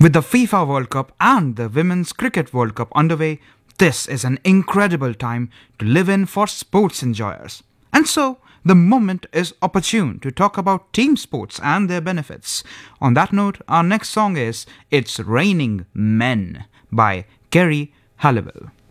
With the FIFA World Cup and the Women's Cricket World Cup underway, this is an incredible time to live in for sports enjoyers. And so, the moment is opportune to talk about team sports and their benefits. On that note, our next song is It's Raining Men by Kerry Halliwell.